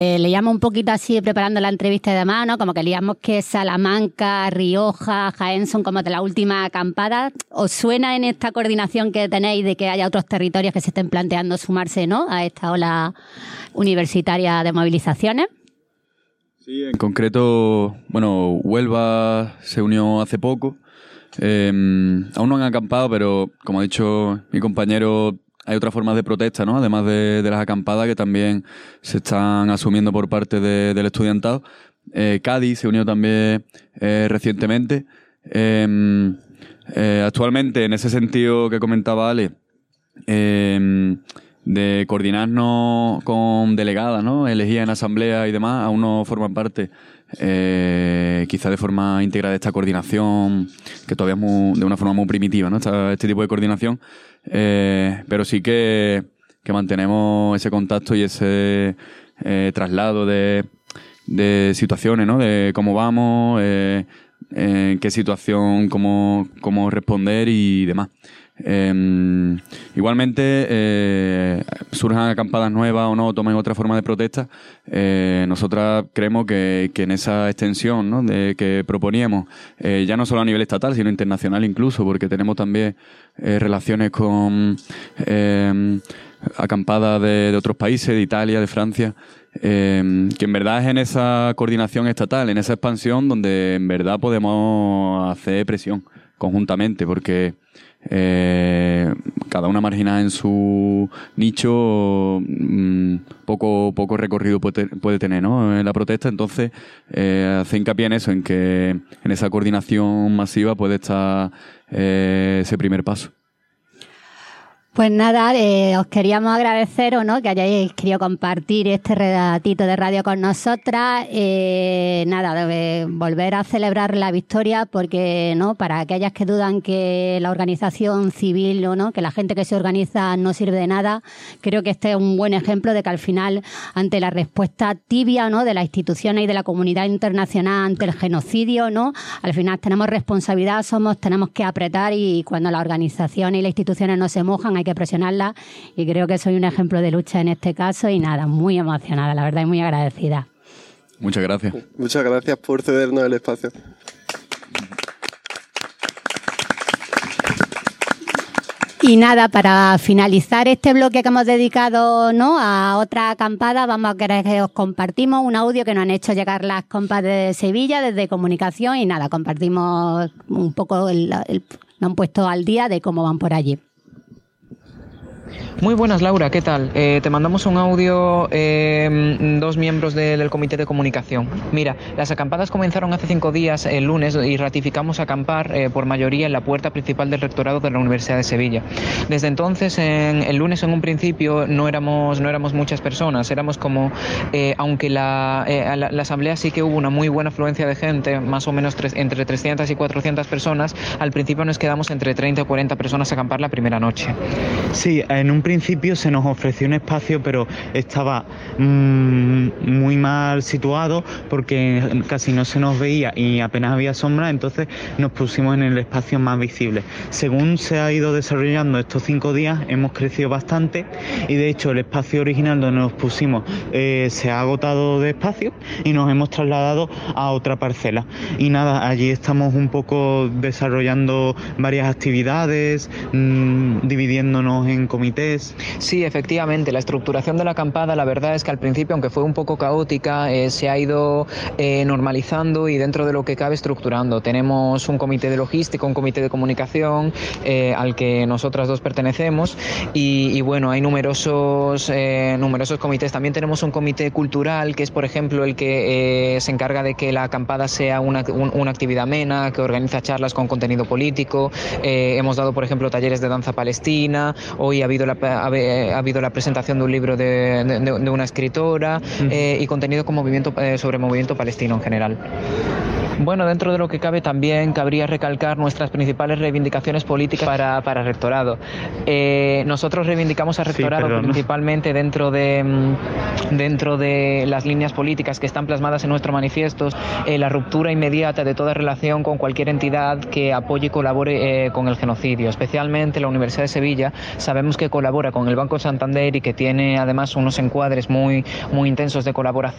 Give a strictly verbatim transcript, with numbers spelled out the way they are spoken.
Eh, leíamos un poquito así preparando la entrevista de demás, ¿no? Como que leíamos que Salamanca, Rioja, Jaén son como de la última acampada. ¿Os suena en esta coordinación que tenéis de que haya otros territorios que se estén planteando sumarse, ¿no?, a esta ola universitaria de movilizaciones? Sí, en concreto, bueno, Huelva se unió hace poco. Eh, aún no han acampado, pero como ha dicho mi compañero, hay otras formas de protesta, ¿no? Además de, de las acampadas que también se están asumiendo por parte de, del estudiantado. Eh, Cádiz se unió también eh, recientemente. Eh, eh, actualmente, en ese sentido que comentaba Ale, eh, de coordinarnos con delegadas, ¿no?, elegidas en asamblea y demás, aún no forman parte, eh, quizá de forma íntegra de esta coordinación, que todavía es muy, de una forma muy primitiva, ¿no?, esta, este tipo de coordinación, eh, pero sí que, que mantenemos ese contacto y ese eh, traslado de, de situaciones, ¿no?, de cómo vamos, eh, en qué situación, cómo, cómo responder y demás. Eh, igualmente, eh, surjan acampadas nuevas o no, tomen otra forma de protesta, eh, nosotras creemos que, que en esa extensión, ¿no?, de que proponíamos, eh, ya no solo a nivel estatal, sino internacional incluso, porque tenemos también eh, relaciones con eh, acampadas de, de otros países, de Italia, de Francia, eh, que en verdad es en esa coordinación estatal, en esa expansión donde en verdad podemos hacer presión conjuntamente, porque Eh, cada una marginada en su nicho, mmm, poco poco recorrido puede, puede tener, ¿no?, en la protesta. Entonces eh, hace hincapié en eso, en que en esa coordinación masiva puede estar eh, ese primer paso. Pues nada, eh, os queríamos agradecer, ¿o no?, que hayáis querido compartir este ratito de radio con nosotras. Eh, nada, de volver a celebrar la victoria, porque no, para aquellas que dudan que la organización civil o no, que la gente que se organiza no sirve de nada, creo que este es un buen ejemplo de que al final, ante la respuesta tibia, ¿no?, de las instituciones y de la comunidad internacional ante el genocidio, ¿no?, al final tenemos responsabilidad, somos, tenemos que apretar, y cuando las organizaciones y las instituciones no se mojan hay que presionarla, y creo que soy un ejemplo de lucha en este caso. Y nada, muy emocionada, la verdad, y muy agradecida. Muchas gracias. Muchas gracias por cedernos el espacio. Y nada, para finalizar este bloque que hemos dedicado, ¿no?, a otra acampada, vamos a querer que os compartimos un audio que nos han hecho llegar las compas de Sevilla desde Comunicación, y nada, compartimos un poco, el, el, nos han puesto al día de cómo van por allí. Muy buenas, Laura, ¿qué tal? Eh, te mandamos un audio, eh, dos miembros de, del Comité de Comunicación. Mira, las acampadas comenzaron hace cinco días, el lunes, y ratificamos acampar eh, por mayoría en la puerta principal del rectorado de la Universidad de Sevilla. Desde entonces, en, el lunes en un principio no éramos, no éramos muchas personas, éramos como, eh, aunque la, eh, la, la asamblea sí que hubo una muy buena afluencia de gente, más o menos tres, entre trescientas y cuatrocientas personas, al principio nos quedamos entre treinta o cuarenta personas a acampar la primera noche. Sí, en un principio se nos ofreció un espacio, pero estaba mmm, muy mal situado porque casi no se nos veía y apenas había sombra, entonces nos pusimos en el espacio más visible. Según se ha ido desarrollando estos cinco días, hemos crecido bastante, y de hecho el espacio original donde nos pusimos eh, se ha agotado de espacio y nos hemos trasladado a otra parcela. Y nada, allí estamos un poco desarrollando varias actividades, mmm, dividiéndonos en comités. Sí, efectivamente, la estructuración de la acampada, la verdad es que al principio, aunque fue un poco caótica, eh, se ha ido eh, normalizando y dentro de lo que cabe estructurando. Tenemos un comité de logística, un comité de comunicación eh, al que nosotras dos pertenecemos, y, y bueno, hay numerosos, eh, numerosos comités. También tenemos un comité cultural, que es, por ejemplo, el que eh, se encarga de que la acampada sea una, un, una actividad amena, que organiza charlas con contenido político. Eh, hemos dado, por ejemplo, talleres de danza palestina. Hoy ha habido la Ha, ha habido la presentación de un libro de, de, de una escritora, eh, y contenido con movimiento, eh, sobre movimiento palestino en general. Bueno, dentro de lo que cabe también cabría recalcar nuestras principales reivindicaciones políticas para, para rectorado. Eh, nosotros reivindicamos al rectorado sí, principalmente dentro de, dentro de las líneas políticas que están plasmadas en nuestro manifiesto, eh, la ruptura inmediata de toda relación con cualquier entidad que apoye y colabore eh, con el genocidio, especialmente la Universidad de Sevilla. Sabemos que colabora con el Banco Santander y que tiene además unos encuadres muy, muy intensos de colaboración